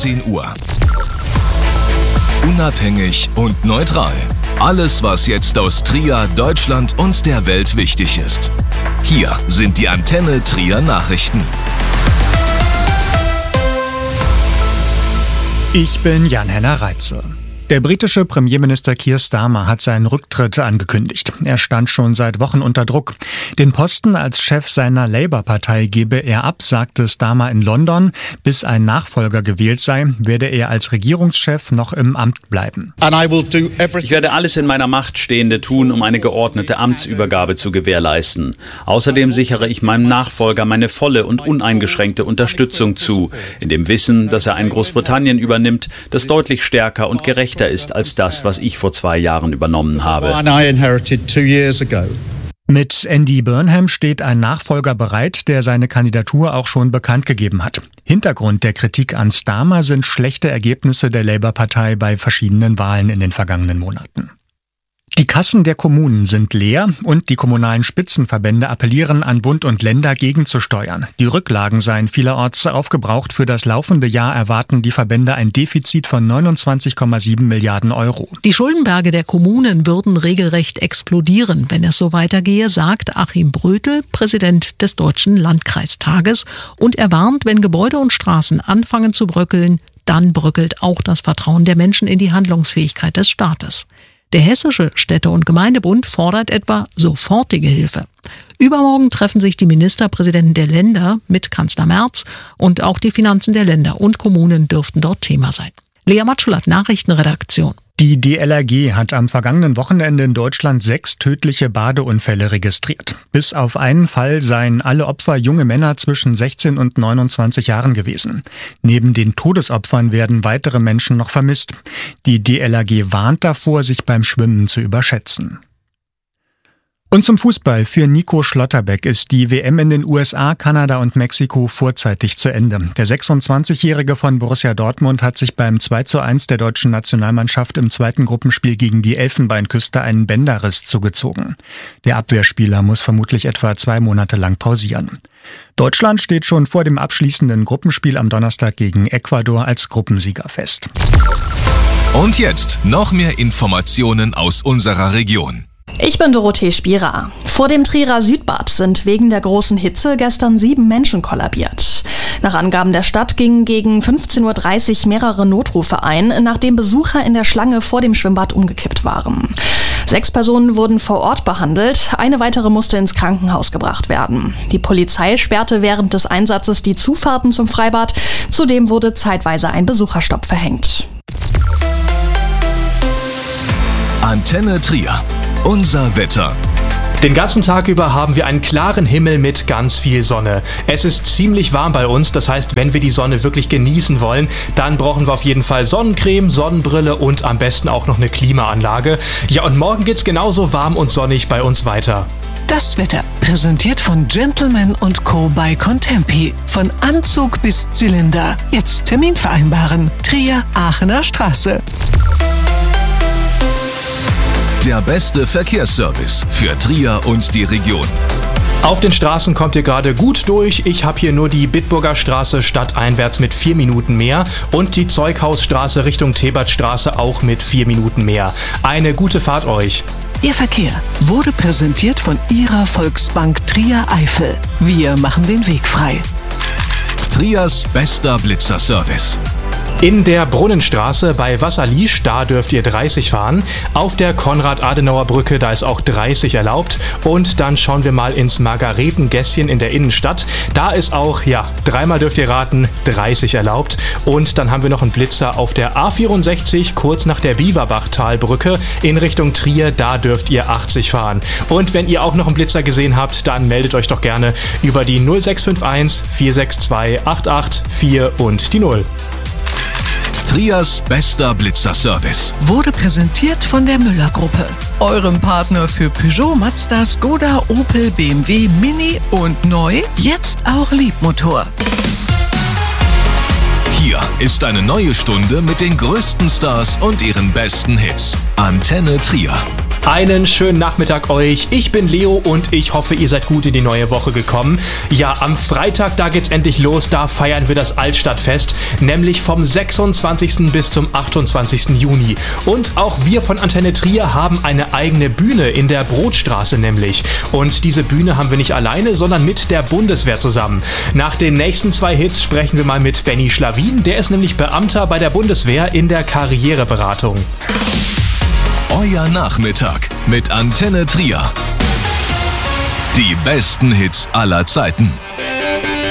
18 Uhr. Unabhängig und neutral. Alles, was jetzt aus Trier, Deutschland und der Welt wichtig ist. Hier sind die Antenne Trier Nachrichten. Ich bin Jan-Henner Reitze. Der britische Premierminister Keir Starmer hat seinen Rücktritt angekündigt. Er stand schon seit Wochen unter Druck. Den Posten als Chef seiner Labour-Partei gebe er ab, sagte Starmer in London. Bis ein Nachfolger gewählt sei, werde er als Regierungschef noch im Amt bleiben. Ich werde alles in meiner Macht Stehende tun, um eine geordnete Amtsübergabe zu gewährleisten. Außerdem sichere ich meinem Nachfolger meine volle und uneingeschränkte Unterstützung zu, in dem Wissen, dass er ein Großbritannien übernimmt, das deutlich stärker und gerechter ist als das, was ich vor 2 Jahren übernommen habe. Mit Andy Burnham steht ein Nachfolger bereit, der seine Kandidatur auch schon bekannt gegeben hat. Hintergrund der Kritik an Starmer sind schlechte Ergebnisse der Labour-Partei bei verschiedenen Wahlen in den vergangenen Monaten. Die Kassen der Kommunen sind leer und die kommunalen Spitzenverbände appellieren an Bund und Länder gegenzusteuern. Die Rücklagen seien vielerorts aufgebraucht. Für das laufende Jahr erwarten die Verbände ein Defizit von 29,7 Milliarden Euro. Die Schuldenberge der Kommunen würden regelrecht explodieren, wenn es so weitergehe, sagt Achim Brötel, Präsident des Deutschen Landkreistages. Und er warnt, wenn Gebäude und Straßen anfangen zu bröckeln, dann bröckelt auch das Vertrauen der Menschen in die Handlungsfähigkeit des Staates. Der Hessische Städte- und Gemeindebund fordert etwa sofortige Hilfe. Übermorgen treffen sich die Ministerpräsidenten der Länder mit Kanzler Merz und auch die Finanzen der Länder und Kommunen dürften dort Thema sein. Lea Matschullat, Nachrichtenredaktion. Die DLRG hat am vergangenen Wochenende in Deutschland 6 tödliche Badeunfälle registriert. Bis auf einen Fall seien alle Opfer junge Männer zwischen 16 und 29 Jahren gewesen. Neben den Todesopfern werden weitere Menschen noch vermisst. Die DLRG warnt davor, sich beim Schwimmen zu überschätzen. Und zum Fußball. Für Nico Schlotterbeck ist die WM in den USA, Kanada und Mexiko vorzeitig zu Ende. Der 26-Jährige von Borussia Dortmund hat sich beim 2:1 der deutschen Nationalmannschaft im zweiten Gruppenspiel gegen die Elfenbeinküste einen Bänderriss zugezogen. Der Abwehrspieler muss vermutlich etwa 2 Monate lang pausieren. Deutschland steht schon vor dem abschließenden Gruppenspiel am Donnerstag gegen Ecuador als Gruppensieger fest. Und jetzt noch mehr Informationen aus unserer Region. Ich bin Dorothee Spierer. Vor dem Trierer Südbad sind wegen der großen Hitze gestern 7 Menschen kollabiert. Nach Angaben der Stadt gingen gegen 15:30 Uhr mehrere Notrufe ein, nachdem Besucher in der Schlange vor dem Schwimmbad umgekippt waren. 6 Personen wurden vor Ort behandelt, eine weitere musste ins Krankenhaus gebracht werden. Die Polizei sperrte während des Einsatzes die Zufahrten zum Freibad. Zudem wurde zeitweise ein Besucherstopp verhängt. Antenne Trier. Unser Wetter. Den ganzen Tag über haben wir einen klaren Himmel mit ganz viel Sonne. Es ist ziemlich warm bei uns, das heißt, wenn wir die Sonne wirklich genießen wollen, dann brauchen wir auf jeden Fall Sonnencreme, Sonnenbrille und am besten auch noch eine Klimaanlage. Ja, und morgen geht's genauso warm und sonnig bei uns weiter. Das Wetter, präsentiert von Gentleman & Co. bei Contempi. Von Anzug bis Zylinder. Jetzt Termin vereinbaren. Trier, Aachener Straße. Der beste Verkehrsservice für Trier und die Region. Auf den Straßen kommt ihr gerade gut durch. Ich habe hier nur die Bitburger Straße stadteinwärts mit 4 Minuten mehr und die Zeughausstraße Richtung Thebertstraße auch mit 4 Minuten mehr. Eine gute Fahrt euch. Ihr Verkehr wurde präsentiert von Ihrer Volksbank Trier Eifel. Wir machen den Weg frei. Triers bester Blitzerservice. In der Brunnenstraße bei Wasserliesch, da dürft ihr 30 fahren. Auf der Konrad-Adenauer-Brücke, da ist auch 30 erlaubt. Und dann schauen wir mal ins Margaretengässchen in der Innenstadt. Da ist auch, 3-mal dürft ihr raten, 30 erlaubt. Und dann haben wir noch einen Blitzer auf der A64, kurz nach der Biewerbachtalbrücke in Richtung Trier. Da dürft ihr 80 fahren. Und wenn ihr auch noch einen Blitzer gesehen habt, dann meldet euch doch gerne über die 0651 462 884 und die 0. Triers bester Blitzerservice. Wurde präsentiert von der Müller-Gruppe. Eurem Partner für Peugeot, Mazda, Skoda, Opel, BMW, Mini und neu, jetzt auch Liebmotor. Hier ist eine neue Stunde mit den größten Stars und ihren besten Hits. Antenne Trier. Einen schönen Nachmittag euch. Ich bin Leo und ich hoffe, ihr seid gut in die neue Woche gekommen. Ja, am Freitag, da geht's endlich los. Da feiern wir das Altstadtfest, nämlich vom 26. bis zum 28. Juni. Und auch wir von Antenne Trier haben eine eigene Bühne in der Brotstraße nämlich. Und diese Bühne haben wir nicht alleine, sondern mit der Bundeswehr zusammen. Nach den nächsten 2 Hits sprechen wir mal mit Benny Schlawin. Der ist nämlich Beamter bei der Bundeswehr in der Karriereberatung. Euer Nachmittag mit Antenne Trier. Die besten Hits aller Zeiten.